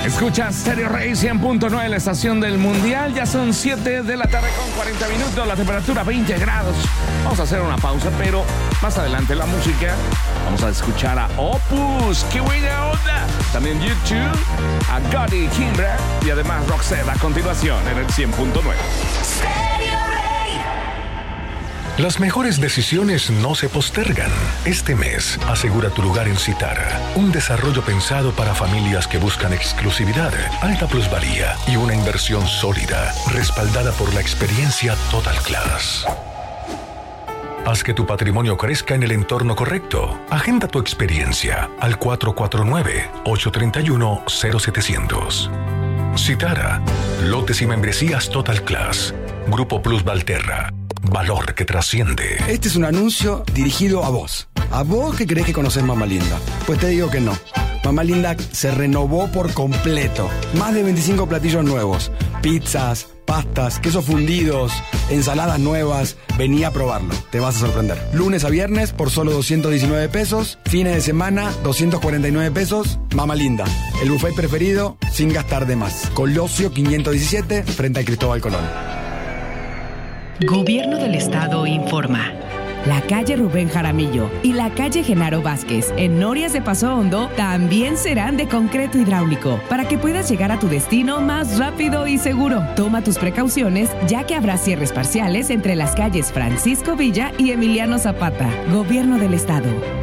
Escuchas Stereo Rey 100.9, la estación del Mundial. Ya son 7 de la tarde con 40 minutos, la temperatura 20 grados. Vamos a hacer una pausa, pero más adelante la música. Vamos a escuchar a Opus, ¡qué buena onda! También YouTube, a Gotti, Kimbra y además Roxette a continuación en el 100.9. Las mejores decisiones no se postergan. Este mes, asegura tu lugar en Citara. Un desarrollo pensado para familias que buscan exclusividad, alta plusvalía y una inversión sólida, respaldada por la experiencia Total Class. Haz que tu patrimonio crezca en el entorno correcto. Agenda tu experiencia al 449-831-0700. Citara. Lotes y membresías Total Class. Grupo Plus Valterra. Valor que trasciende. Este es un anuncio dirigido a vos. A vos que creés que conocés Mamá Linda. Pues te digo que no. Mamá Linda se renovó por completo. Más de 25 platillos nuevos. Pizzas, pastas, quesos fundidos, ensaladas nuevas. Vení a probarlo. Te vas a sorprender. Lunes a viernes por solo 219 pesos. Fines de semana, 249 pesos. Mamá Linda. El buffet preferido sin gastar de más. Colosio 517 frente a Cristóbal Colón. Gobierno del Estado informa. La calle Rubén Jaramillo y la calle Genaro Vázquez en Norias de Paso Hondo también serán de concreto hidráulico para que puedas llegar a tu destino más rápido y seguro. Toma tus precauciones ya que habrá cierres parciales entre las calles Francisco Villa y Emiliano Zapata. Gobierno del Estado.